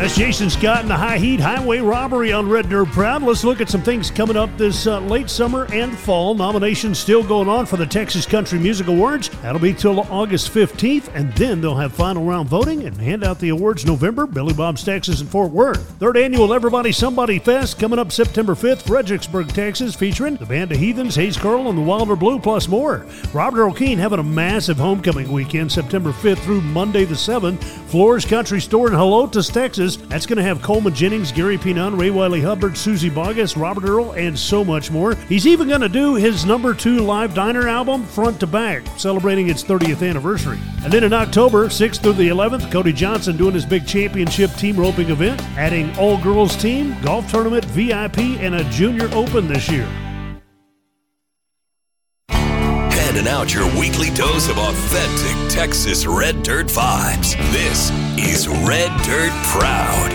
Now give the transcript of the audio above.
That's Jason Scott and the High Heat Highway Robbery on Red Dirt Proud. Let's look at some things coming up this late summer and fall. Nominations still going on for the Texas Country Music Awards. That'll be till August 15th, and then they'll have final round voting and hand out the awards November. Billy Bob's Texas in Fort Worth. Third annual Everybody Somebody Fest coming up September 5th, Fredericksburg, Texas, featuring the Band of Heathens, Hayes Curl, and the Wilder Blue, plus more. Robert Earl Keane having a massive homecoming weekend, September 5th through Monday the 7th. Floors Country Store in Helotes, Texas. That's going to have Coleman Jennings, Gary Pinon, Ray Wiley Hubbard, Susie Bogus, Robert Earl, and so much more. He's even going to do his #2 live diner album front to back, celebrating its 30th anniversary. And then in October 6th through the 11th, Cody Johnson doing his big championship team roping event, adding all-girls team, golf tournament, VIP, and a junior open this year. Handing out your weekly dose of authentic Texas Red Dirt vibes. This is Red Dirt Proud.